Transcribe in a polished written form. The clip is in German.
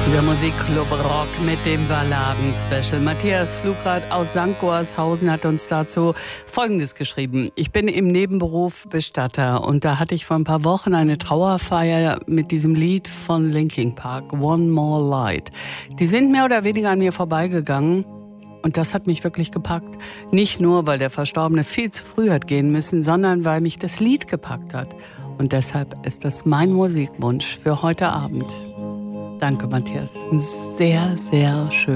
Der Musikclub Rock mit dem Balladen-Special. Matthias Flugrad aus St. Goarshausen hat uns dazu Folgendes geschrieben. Ich bin im Nebenberuf Bestatter und da hatte ich vor ein paar Wochen eine Trauerfeier mit diesem Lied von Linkin Park, One More Light. Die sind mehr oder weniger an mir vorbeigegangen und das hat mich wirklich gepackt. Nicht nur, weil der Verstorbene viel zu früh hat gehen müssen, sondern weil mich das Lied gepackt hat. Und deshalb ist das mein Musikwunsch für heute Abend. Danke, Matthias. Sehr, sehr schön.